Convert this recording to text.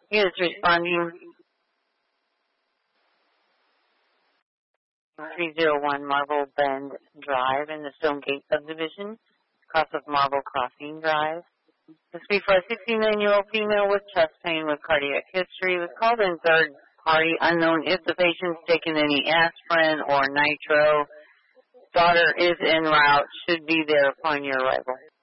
Units responding 301 Marble Bend Drive in the Stonegate subdivision, across of Marble Crossing Drive. This will be for a 69-year-old female with chest pain with cardiac history. Was called in third party unknown if the patient's taken any aspirin or nitro. Daughter is en route, should be there upon your arrival.